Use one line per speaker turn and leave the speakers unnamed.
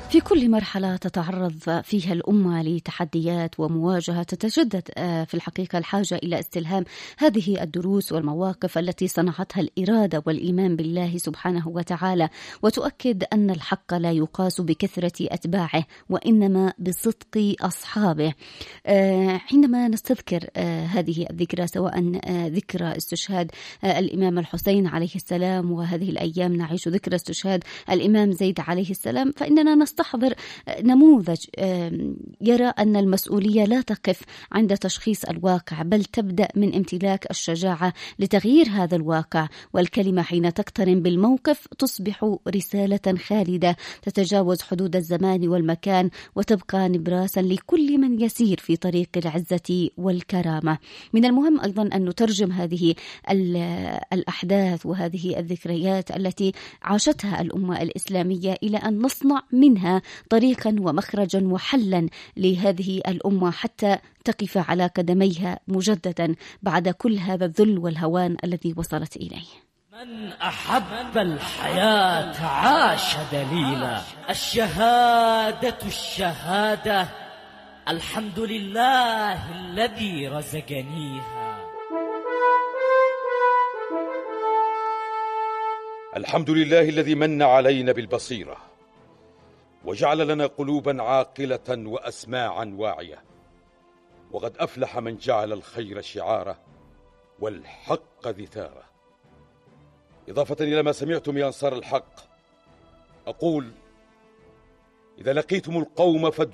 في كل مرحلة تتعرض فيها الأمة لتحديات ومواجهة تتجدد في الحقيقة الحاجة إلى استلهام هذه الدروس والمواقف التي صنعتها الإرادة والإيمان بالله سبحانه وتعالى، وتؤكد أن الحق لا يقاس بكثرة أتباعه وإنما بصدق أصحابه. حينما نستذكر هذه الذكرى، سواء ذكرى استشهاد الإمام الحسين عليه السلام، وهذه الأيام نعيش ذكرى استشهاد الإمام زيد عليه السلام، فإننا نستحضر نموذج يرى أن المسؤولية لا تقف عند تشخيص الواقع، بل تبدأ من امتلاك الشجاعة لتغيير هذا الواقع. والكلمة حين تقترن بالموقف تصبح رسالة خالدة تتجاوز حدود الزمان والمكان، وتبقى نبراسا لكل من يسير في طريق العزة والكرامة. من المهم أيضا أن نترجم هذه الأحداث وهذه الذكريات التي عاشتها الأمة الإسلامية إلى أن نصنع منها طريقا ومخرجا وحلا لهذه الأمة حتى تقف على قدميها مجددا بعد كل هذا الذل والهوان الذي وصلت إليه.
من أحب الحياة عاش دليلا، الشهادة الحمد لله الذي رزقنيها.
الحمد لله الذي من علينا بالبصيرة وجعل لنا قلوبا عاقلة وأسماعا واعية، وقد أفلح من جعل الخير شعاره والحق ذثاره. إضافة إلى ما سمعتم يا أنصار الحق، أقول: إذا لقيتم القوم